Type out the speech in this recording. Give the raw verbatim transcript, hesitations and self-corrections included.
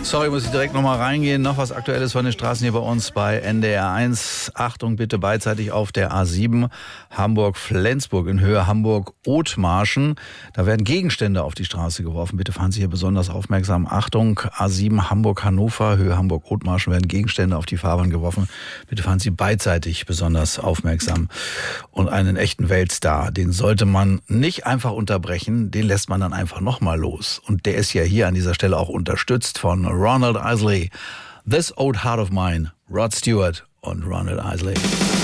Sorry, muss ich direkt nochmal reingehen. Noch was Aktuelles von den Straßen hier bei uns bei N D R eins. Achtung bitte beidseitig auf der A sieben Hamburg-Flensburg in Höhe Hamburg-Othmarschen. Da werden Gegenstände auf die Straße geworfen. Bitte fahren Sie hier besonders aufmerksam. Achtung, A sieben Hamburg-Hannover, Höhe Hamburg-Othmarschen werden Gegenstände auf die Fahrbahn geworfen. Bitte fahren Sie beidseitig besonders aufmerksam. Und einen echten Weltstar, den sollte man nicht einfach unterbrechen, den lässt man dann einfach nochmal los. Und der ist ja hier an dieser Stelle auch unterstützt von Ronald Isley. This Old Heart of Mine, Rod Stewart und Ronald Isley.